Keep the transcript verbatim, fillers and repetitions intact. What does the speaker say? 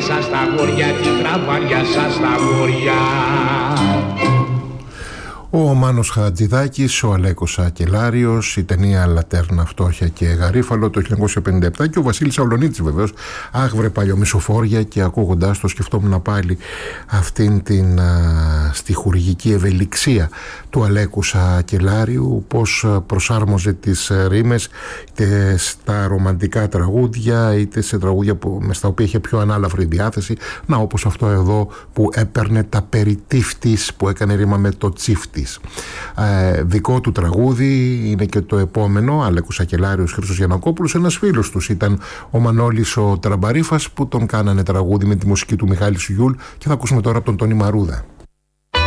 σας τα γόρια, την τραβάρια σας τα γόρια. Ο Μάνος Χατζηδάκης, ο Αλέκος Ακελάριος, η ταινία «Λατέρνα, φτώχεια και γαρίφαλο» το χίλια εννιακόσια πενήντα επτά και ο Βασίλης Αυλονίτης βεβαίως, «Αχ βρε παλιομισοφόρια», και ακούγοντάς το σκεφτόμουν πάλι αυτήν την α, στιχουργική ευελιξία του Αλέκου Ακελάριου, πώς προσάρμοζε τις ρήμες είτε στα ρομαντικά τραγούδια είτε σε τραγούδια που, με στα οποία είχε πιο ανάλαφρη διάθεση, να όπως αυτό εδώ που έπαιρνε τα περί τύφτης, που έκανε ρήμα με το τσίφτη. Ε, δικό του τραγούδι είναι και το επόμενο, Αλέκος Ακελάριος, Χρήστος Γιαννακόπουλος. Ένας φίλος τους ήταν ο Μανώλης ο Τραμπαρίφας, που τον κάνανε τραγούδι με τη μουσική του Μιχάλη Σουγιούλ, και θα ακούσουμε τώρα από τον Τόνι Μαρούδα.